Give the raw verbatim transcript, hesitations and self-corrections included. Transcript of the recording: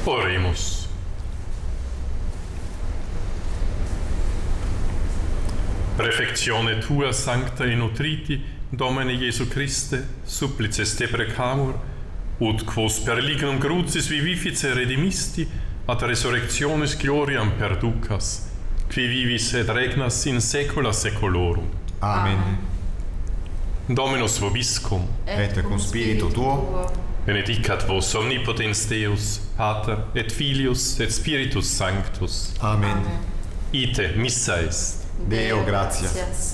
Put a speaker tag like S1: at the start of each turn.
S1: Oremus. Perfectione tua, sancta e nutriti, Domine Iesu Christe, supplices te precamur, ut quos per lignum crucis vivifice redimisti, ad resurrectionis gloriam perducas, qui vivis et regnas in saecula saeculorum.
S2: Amen.
S1: Dominus vobiscum,
S2: Et cum spiritu tuo,
S1: benedicat vos omnipotens Deus, Pater, et Filius, et Spiritus Sanctus.
S2: Amen.
S1: Ite, missa est.
S2: Deo gratias.